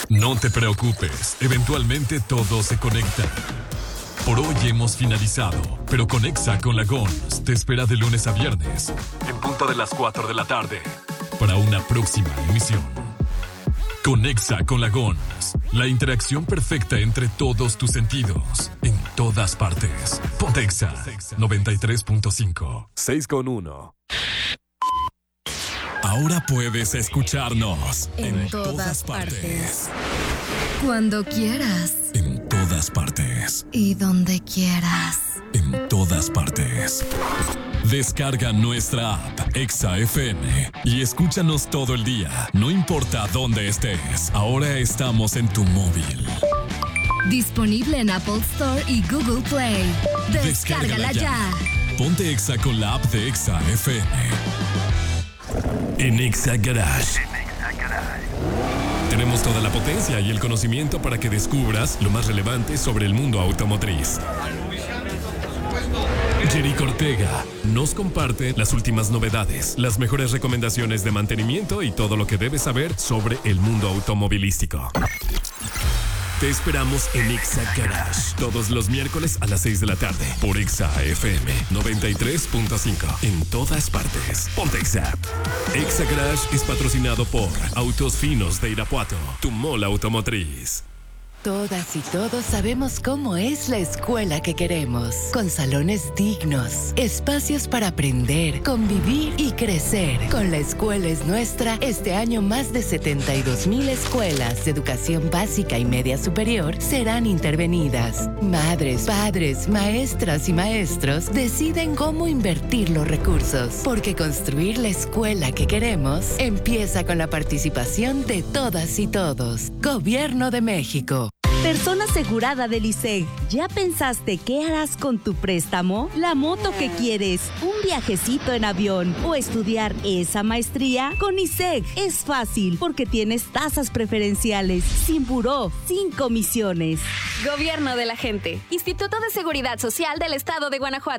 No te preocupes, eventualmente todo se conecta. Por hoy hemos finalizado, pero Conexa con la Gons te espera de lunes a viernes, en punto de las 4 de la tarde, para una próxima emisión. Conexa con la Gons, la interacción perfecta entre todos tus sentidos, en todas partes. Pontexa 93.5. 6.1. Ahora puedes escucharnos en todas partes. Cuando quieras. En todas partes. Y donde quieras. En todas partes. Descarga nuestra app Exa FM y escúchanos todo el día, no importa dónde estés. Ahora estamos en tu móvil. Disponible en Apple Store y Google Play. Descárgala ya. Ponte Exa con la app de Exa FM. En Exa Garage. Tenemos toda la potencia y el conocimiento para que descubras lo más relevante sobre el mundo automotriz. Jerico Ortega nos comparte las últimas novedades, las mejores recomendaciones de mantenimiento y todo lo que debes saber sobre el mundo automovilístico. Te esperamos en Exa Garage todos los miércoles a las 6 de la tarde por Exa FM 93.5 en todas partes. Ponte Exa. Exa Garage es patrocinado por Autos Finos de Irapuato, tu mall automotriz. Todas y todos sabemos cómo es la escuela que queremos, con salones dignos, espacios para aprender, convivir y crecer. Con La Escuela es Nuestra, este año más de 72,000 escuelas de educación básica y media superior serán intervenidas. Madres, padres, maestras y maestros deciden cómo invertir los recursos, porque construir la escuela que queremos empieza con la participación de todas y todos. Gobierno de México. Persona asegurada del ISEG, ¿ya pensaste qué harás con tu préstamo? ¿La moto que quieres? ¿Un viajecito en avión? ¿O estudiar esa maestría? Con ISEG es fácil porque tienes tasas preferenciales, sin buró, sin comisiones. Gobierno de la gente. Instituto de Seguridad Social del Estado de Guanajuato.